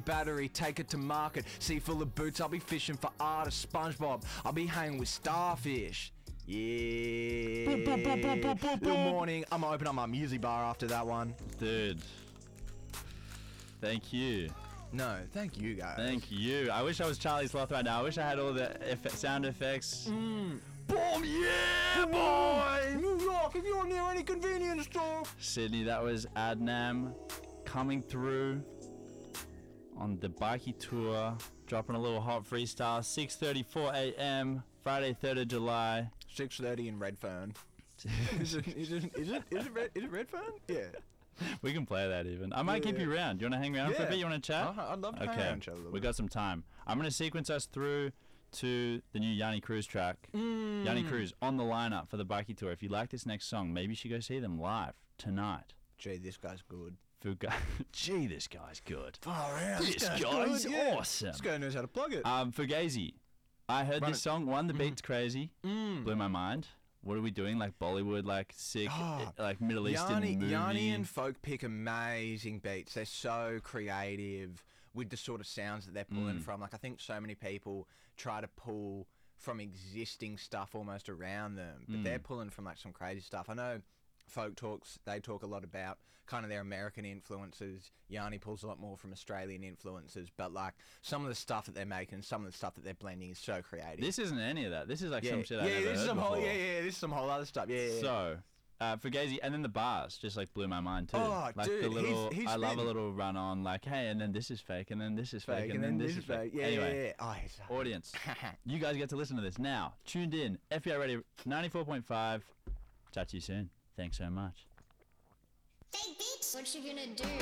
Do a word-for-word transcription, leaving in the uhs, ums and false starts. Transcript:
battery, take it to market. Sea full of boots, I'll be fishing for artists. SpongeBob, I'll be hanging with starfish. Yeah. Good morning. I'm gonna open up my music bar after that one. Dude. Thank you. No, thank you guys. Thank you. I wish I was Charlie Sloth right now. I wish I had all the eff- sound effects. Mm. Boom, yeah, boy! New York, if you're near any convenience store. Sydney, that was Adnam coming through on the Bikey Tour, dropping a little hot freestyle. six thirty-four a.m. Friday, third of July. six thirty in Redfern. is it? Is it? Is it? Is it, Red, is it Redfern? Yeah. We can play that even. I might yeah, keep yeah. you around. You want to hang around yeah. for a bit? You want to chat? Uh-huh. I'd love to okay. hang around each other. We got some time. I'm going to sequence us through to the new Yanni Cruz track. Mm. Yanni Cruz on the lineup for the Bikey Tour. If you like this next song, maybe you should go see them live tonight. Gee, this guy's good. Fuga. Gee, this guy's good. Far out. This, this guy's, guy's good, yeah. awesome. This guy knows how to plug it. Um, Fugazi. I heard Run this it. song. One, the Mm. beat's crazy. Mm. Blew my mind. What are we doing? Like Bollywood, like sick, Oh, like Middle Eastern Yanni, movie. Yanni and Folk pick amazing beats. They're so creative with the sort of sounds that they're pulling Mm. from. Like I think so many people try to pull from existing stuff almost around them, but Mm. they're pulling from like some crazy stuff. I know Folk talks, they talk a lot about kind of their American influences. Yanni pulls a lot more from Australian influences, but like some of the stuff that they're making, some of the stuff that they're blending is so creative. This isn't any of that. This is like yeah, some shit yeah, I've never this heard is some before. whole, yeah, yeah, this is some whole other stuff. Yeah, yeah, yeah. So, uh, Fugazi, and then the bars just like blew my mind too. Oh, like dude, the little, he's- he's I love a been- little run on, like, hey, and then this is fake, and then this is fake, Fake, and then this is fake. Yeah, anyway, yeah, yeah. Oh, he's so audience, you guys get to listen to this now. Tuned in, F B I Radio ninety-four point five. Chat to you soon. Thanks so much. Fake beats. What you gonna do?